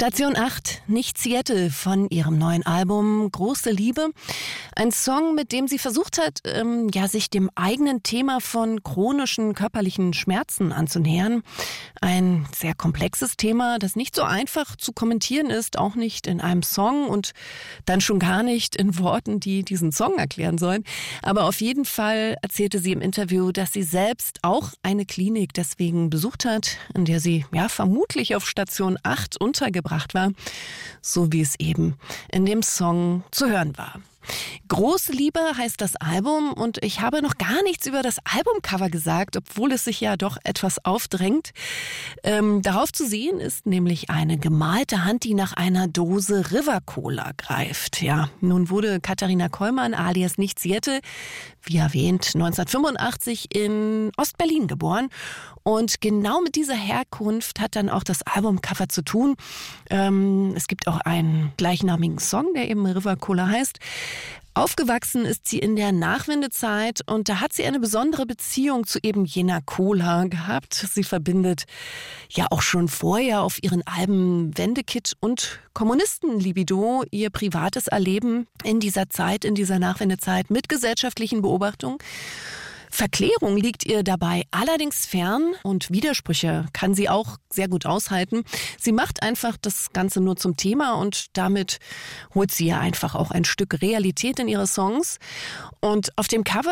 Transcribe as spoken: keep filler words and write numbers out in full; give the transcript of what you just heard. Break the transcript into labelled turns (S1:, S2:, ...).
S1: Station acht, nicht Seattle von ihrem neuen Album Große Liebe. Ein Song, mit dem sie versucht hat, ähm, ja, sich dem eigenen Thema von chronischen körperlichen Schmerzen anzunähern. Ein sehr komplexes Thema, das nicht so einfach zu kommentieren ist, auch nicht in einem Song und dann schon gar nicht in Worten, die diesen Song erklären sollen. Aber auf jeden Fall erzählte sie im Interview, dass sie selbst auch eine Klinik deswegen besucht hat, in der sie ja vermutlich auf Station acht untergebracht war, so wie es eben in dem Song zu hören war. Große Liebe heißt das Album und ich habe noch gar nichts über das Albumcover gesagt, obwohl es sich ja doch etwas aufdrängt. Ähm, darauf zu sehen ist nämlich eine gemalte Hand, die nach einer Dose River Cola greift. Ja, nun wurde Katharina Kollmann alias Nicht Seattle, wie erwähnt, neunzehnhundertfünfundachtzig in Ostberlin geboren. Und genau mit dieser Herkunft hat dann auch das Albumcover zu tun. Ähm, es gibt auch einen gleichnamigen Song, der eben River Cola heißt. Aufgewachsen ist sie in der Nachwendezeit und da hat sie eine besondere Beziehung zu eben jener Cola gehabt. Sie verbindet ja auch schon vorher auf ihren Alben Wendekit und Kommunistenlibido ihr privates Erleben in dieser Zeit, in dieser Nachwendezeit mit gesellschaftlichen Beobachtungen. Verklärung liegt ihr dabei allerdings fern und Widersprüche kann sie auch sehr gut aushalten. Sie macht einfach das Ganze nur zum Thema und damit holt sie ja einfach auch ein Stück Realität in ihre Songs. Und auf dem Cover